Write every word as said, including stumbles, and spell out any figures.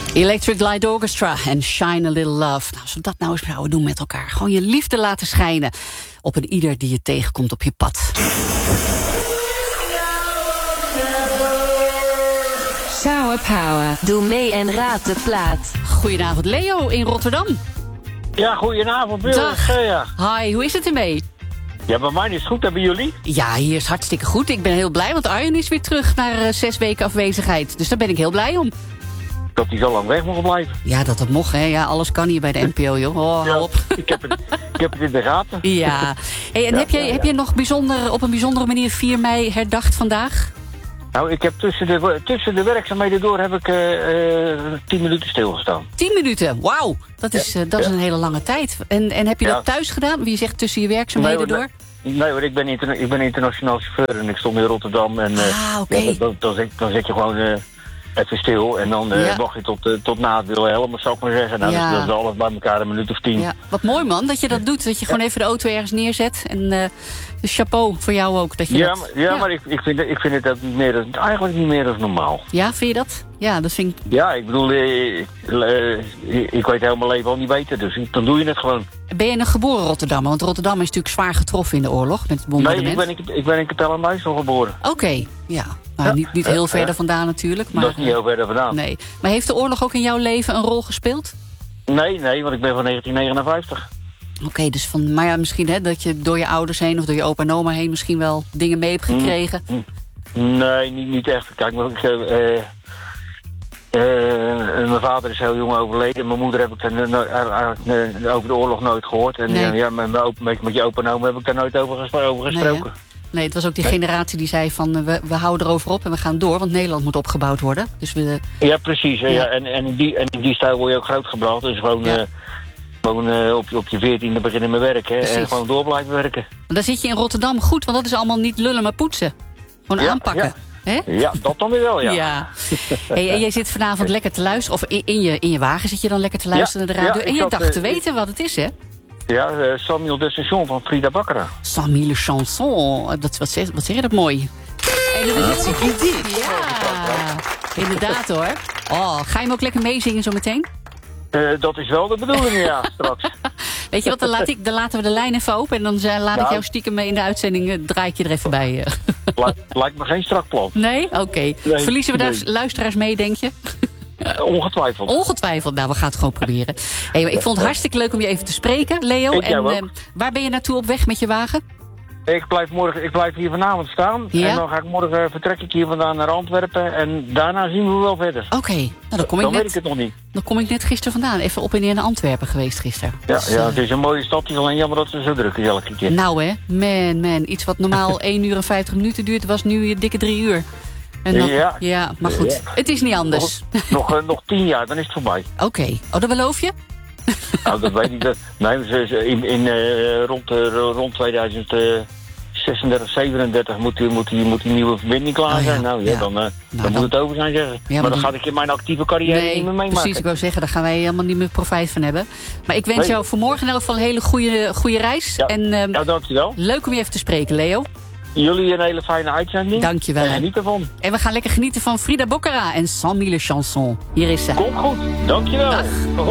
Electric Light Orchestra en Shine a Little Love. Nou, als we dat nou eens zouden doen met elkaar. Gewoon je liefde laten schijnen op een ieder die je tegenkomt op je pad. Shower Power. Doe mee en raad de plaat. Goedenavond Leo in Rotterdam. Ja, goedenavond Wil. Dag. Ja. Hi, hoe is het ermee? Ja, bij mij is het goed. Hebben jullie? Ja, hier is hartstikke goed. Ik ben heel blij, want Arjen is weer terug naar uh, zes weken afwezigheid. Dus daar ben ik heel blij om. Dat hij zo lang weg mocht blijven. Ja, dat dat mocht, hè. Ja, alles kan hier bij de N P O, joh. Oh, ja, hou op. Ik heb, het, ik heb het in de gaten. Ja. Hey, en ja, heb, je, ja, ja. heb je nog bijzonder, op een bijzondere manier vier mei herdacht vandaag? Nou, ik heb tussen de, tussen de werkzaamheden door heb ik uh, uh, tien minuten stilgestaan. Tien minuten, wauw. Dat is, Ja, uh, dat ja. is een hele lange tijd. En, en heb je Ja. dat thuis gedaan? Wie zegt tussen je werkzaamheden Nee, door? Nee, nee hoor, ik ben, interna- ik ben internationaal chauffeur en ik stond in Rotterdam. En, uh, Ah, oké. ja, dan, dan, zit, dan zit je gewoon uh, even stil en dan uh, Ja. wacht je tot, uh, tot na het Wilhelm, zou ik maar zeggen. Nou, Ja. dus dat is alles bij elkaar een minuut of tien. Ja, wat mooi man, dat je dat doet. Dat je gewoon even de auto ergens neerzet. En uh, dus chapeau voor jou ook. Dat je Ja, dat, maar, ja, maar ik, ik, vind, het- ik vind het ook niet meer, dan- eigenlijk niet meer dan normaal. Ja, vind je dat? Ja, dat vind ik... Ja, ik bedoel, eh, eh, ik weet heel mijn leven al niet beter, dus dan doe je het gewoon. Ben je een geboren Rotterdammer? Want Rotterdam is natuurlijk zwaar getroffen in de oorlog. Met het Nee, bombardement. ik ben, ik, ik ben in Capelle aan IJssel geboren. Oké, ja. Nou, Ja. niet, niet heel Ja, verder ja. vandaan natuurlijk. Maar, Dat is niet heel verder vandaan. Nee. Maar heeft de oorlog ook in jouw leven een rol gespeeld? Nee, nee, want ik ben van negentien negenenvijftig. Oké, dus van, maar ja, misschien hè, dat je door je ouders heen of door je opa en oma heen misschien wel dingen mee hebt gekregen. Nee, niet, niet echt. Kijk, maar ik, eh, eh, eh, mijn vader is heel jong overleden. Mijn moeder heb ik er no- eigenlijk eh, over de oorlog nooit gehoord. En Nee. eh, ja, met, mijn opa, met, met je opa en oma heb ik daar nooit over, gespro- over Nee, gesproken. Nee, het was ook die Nee. generatie die zei van uh, we, we houden erover op en we gaan door, want Nederland moet opgebouwd worden. Dus we, Ja, precies. hè, Ja. Ja. En, en, in die, en in die stijl word je ook grootgebracht. Dus gewoon, Ja. eh, gewoon eh, op, je- op je veertiende beginnen met werken. hè, Precies. En gewoon door blijven werken. maar daar zit je in Rotterdam goed, want dat is allemaal niet lullen maar poetsen. Gewoon Ja, aanpakken. Hè? Ja, dat dan weer wel, ja. Ja. Hey, en jij zit vanavond lekker te luisteren, of in, in, je, in je wagen zit je dan lekker te luisteren Ja, naar de radio. ja, en ik je zat, dacht eh, te weten wat het is, hè? Ja, eh, Samuel Destination van Frida Bakkera. cent mille chansons. Dat, wat, zeg, wat zeg je dat mooi? En dat is Ja, inderdaad hoor. Oh, ga je hem ook lekker meezingen zo meteen? Eh, dat is wel de bedoeling, ja, straks. Weet je wat, dan, laat ik, dan laten we de lijn even open en dan eh, laat ik Nou. jou stiekem mee in de uitzending, eh, draai ik je er even bij. eh. Lijkt, lijkt me geen strak plan. Nee? Oké. Verliezen we daar nee. luisteraars mee, denk je? Eh, ongetwijfeld. Ongetwijfeld. Nou, we gaan het gewoon proberen. Hey, maar ik vond het hartstikke leuk om je even te spreken, Leo. Ik En jou ook. eh, waar ben je naartoe op weg met je wagen? Ik blijf, morgen, ik blijf hier vanavond staan. Ja? En dan ga ik morgen eh, vertrek ik hier vandaan naar Antwerpen. En daarna zien we wel verder. Oké. Nou, dan kom ik Dan weet ik net, het nog niet. dan kom ik net gisteren vandaan. Even op en neer naar Antwerpen geweest gisteren. Ja, Dus, ja, eh, het is een mooie stad. Het is alleen jammer dat ze zo druk is elke keer. Nou hè, man, man. Iets wat normaal één uur en vijftig minuten duurt, was nu dikke drie uur. En dan, ja. Ja. maar goed. Ja. Het is niet anders. Nog, nog, eh, nog tien jaar, dan is het voorbij. Oké. Oh, dat beloof je? Nou, dat weet ik. Dat, nee, ze- ze- in, in, eh, rond, eh, rond tweeduizend zesendertig, zevenendertig moet die, moet, die, moet die nieuwe verbinding klaar Oh ja, zijn. Nou, ja, ja. dan, eh, dan- dan moet het over zijn, zeggen. maar maar dan die- ga ik in mijn actieve carrière niet meer meemaken. precies. Ik wou zeggen, daar gaan wij helemaal niet meer profijt van hebben. Maar ik wens Nee. jou voor morgen in elk geval een hele goede, goede reis. Ja. En ehm, Ja, dankjewel. leuk om je even te spreken, Leo. Jullie een hele fijne uitzending. Dankjewel. En geniet ervan. En we gaan lekker genieten van Frida Bakkera en cent mille chansons. Hier is ze. Kom goed. Dankjewel. Dag.